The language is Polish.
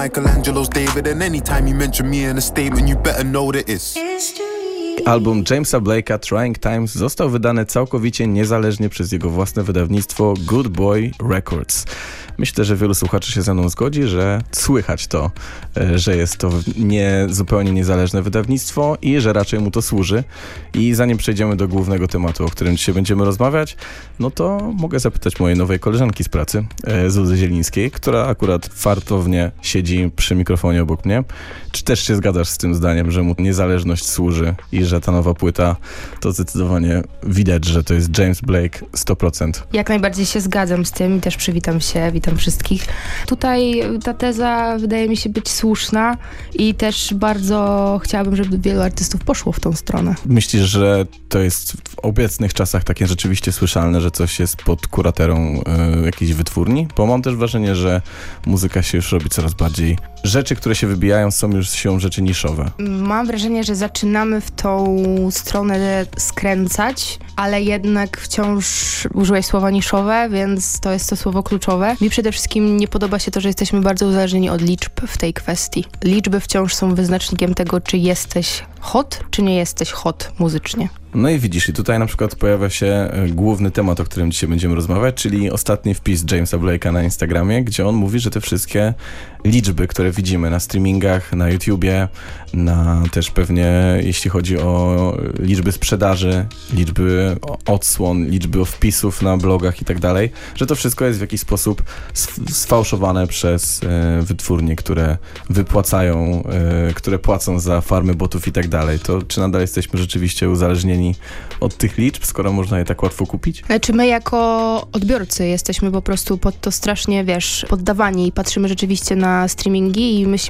Michelangelo's David, and anytime you mention me in a statement, you better know that it's... Album Jamesa Blake'a Trying Times został wydany całkowicie niezależnie przez jego własne wydawnictwo Good Boy Records. Myślę, że wielu słuchaczy się ze mną zgodzi, że słychać to, że jest to zupełnie niezależne wydawnictwo i że raczej mu to służy. I zanim przejdziemy do głównego tematu, o którym dzisiaj będziemy rozmawiać, no to mogę zapytać mojej nowej koleżanki z pracy, Zuzy Zielińskiej, która akurat fartownie siedzi przy mikrofonie obok mnie. Czy też się zgadzasz z tym zdaniem, że mu niezależność służy i że ta nowa płyta to zdecydowanie widać, że to jest James Blake 100%? Jak najbardziej się zgadzam z tym i też witam wszystkich. Tutaj ta teza wydaje mi się być słuszna i też bardzo chciałabym, żeby wielu artystów poszło w tą stronę. Myślisz, że to jest w obecnych czasach takie rzeczywiście słyszalne, że coś jest pod kuratorą jakiejś wytwórni? Bo mam też wrażenie, że muzyka się już robi coraz bardziej... Rzeczy, które się wybijają, są już rzeczy niszowe. Mam wrażenie, że zaczynamy w tą stronę skręcać, ale jednak wciąż użyłeś słowa niszowe, więc to jest to słowo kluczowe. Mi przede wszystkim nie podoba się to, że jesteśmy bardzo uzależnieni od liczb w tej kwestii. Liczby wciąż są wyznacznikiem tego, czy jesteś hot, czy nie jesteś hot muzycznie. No i widzisz, i tutaj na przykład pojawia się główny temat, o którym dzisiaj będziemy rozmawiać, czyli ostatni wpis Jamesa Blake'a na Instagramie, gdzie on mówi, że te wszystkie liczby, które widzimy na streamingach, na YouTubie, na też pewnie, jeśli chodzi o liczby sprzedaży, liczby odsłon, liczby wpisów na blogach i tak dalej, że to wszystko jest w jakiś sposób sfałszowane przez wytwórnie, które wypłacają, które płacą za farmy botów i tak dalej. To czy nadal jesteśmy rzeczywiście uzależnieni od tych liczb, skoro można je tak łatwo kupić? Czy my jako odbiorcy jesteśmy po prostu pod to strasznie, poddawani i patrzymy rzeczywiście na streamingi i myślimy